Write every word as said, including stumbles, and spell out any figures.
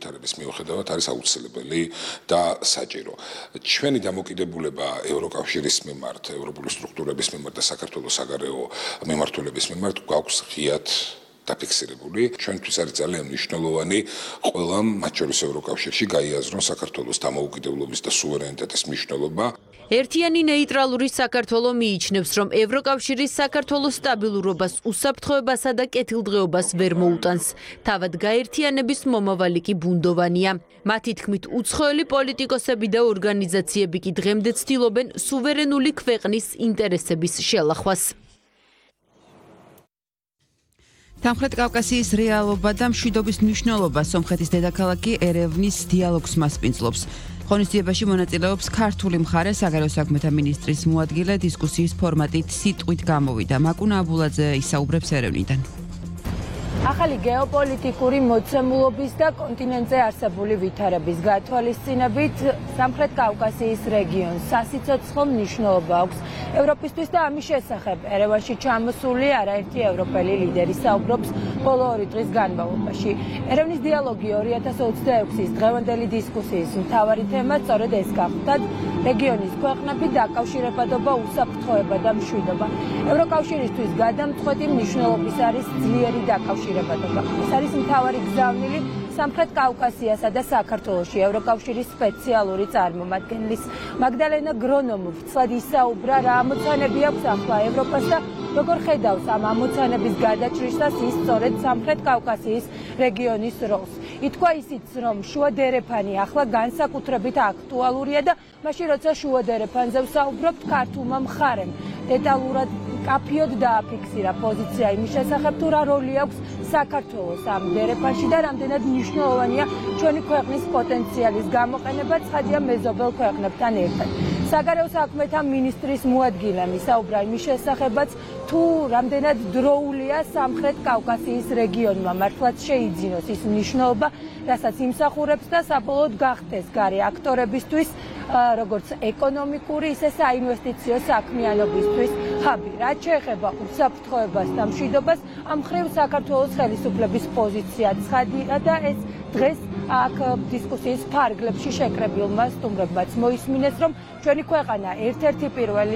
განვითარების მიუხედავად არის აუცილებელი და საჭირო. ჩვენი დამოკიდებულება ევროკავშირის მიმართ, ევროპული სტრუქტურების მიმართ და საქართველოს საგარეო მიმართულების მიმართ გვაქვს ღიად დაფიქსირებული. ჩვენთვის არის ძალიან მნიშვნელოვანი ყველა, მათ შორის ევროკავშირში, გაიაზრონ საქართველოს დამოუკიდებლობის და სუვერენიტეტის მნიშვნელობა. ერთიანი ნეიტრალური საქართველო მიიჩნევს, რომ ევროკავშირის საქართველოს სტაბილურობას, უსაფრთხოებასა და კეთილდღეობას ვერ მოუტანს. თავად გაერთიანების მომავალი კი ბუნდოვანია. მათი თქმით, უცხოელი პოლიტიკოსები და ორგანიზაციები კი დღემდე ცდილობენ სუვერენული ქვეყნის ინტერესების შელახვას. სამხრეთ კავკასიის რეალობა და მშვიდობის მნიშვნელობა სომხეთის დედაქალაქი ერევნის დიალოგს მასპინძლობს. ღონისძიებაში მონაწილეობს ქართული მხარე საგარეო საქმეთა მინისტრის მოადგილე დისკუსიის ფორმატით სიტყვით გამოვიდა. მაკუნა აბულაძე ისაუბრებს ერევნიდან. ახალი გეოპოლიტიკური მოცემულობის და კონტინენტზე არსებული ვითარების გათვალისწინებით სამხრეთ კავკასიის რეგიონს სასიცოცხლო მნიშვნელობა აქვს ევროპისთვის და ამის შესახებ ერევანში ჩამოსული არაერთი ევროპელი ლიდერი საუბრობს ბოლო ორი დღის განმავლობაში. ერევნის დიალოგი ორი ათას ოცდაექვსის დღევანდელი დისკუსიის მთავარი თემა სწორედ ეს გახლდათ რეგიონის ქვეყნები დაკავშირებადობა, უსაფრთხოება და მშვიდობა. ევროკავშირისთვის გადამწყვეტი მნიშვნელობის არის ძლიერი დაკავშირება. ეს არის მთავარი გზავნილი სამხრეთ კავკასიასა და საქართველოში ევროკავშირის სპეციალური წარმომადგენლის მაგდალენა გრონომოვცად ისაუბრა რა ამოცანები აქვს ახლა ევროპას და როგორ ხედავს ამ ამოცანების გადაჭრისას ის სწორედ სამხრეთ კავკასიის რეგიონის როლს. ითქვა ისიც, რომ შუა დერეფანი ახლა განსაკუთრებით აქტუალურია და მაშინ როცა შუა დერეფანზე ვსაუბრობთ, ქართულმა მხარემ დეტალურად კაფიოდ დააფიქსირა პოზიცია იმის შესახებ, თუ რა როლი აქვს საქართველოს ამ დერეფანში და რამდენად მნიშვნელოვანია ჩვენი ქვეყნის პოტენციალის გამოყენება ცხადია მეზობელ ქვეყნებთან ერთად. საგარეო საქმეთა მინისტრის მოადგილემ ისაუბრა იმის შესახებაც, თუ რამდენად დროულია სამხრეთ კავკასიის რეგიონმა მართლაც შეიძინოს ის მნიშვნელობა, რასაც იმსახურებს და საბოლოოდ გახდეს გარე აქტორებისთვის, როგორც ეკონომიკური, ისე საინვესტიციო საქმიანობისთვის ჰაბი. რაც შეეხება უსაფრთხოებას და მშვიდობას, ამ მხრივ საქართველოს ხელისუფლების პოზიცია ცხადია და ეს დღეს აქ დისკუსიის ფარგლებში შეკრებილმა სტუმრებმაც მოისმინეს, რომ ჩვენი ქვეყანა ერთ-ერთი პირველი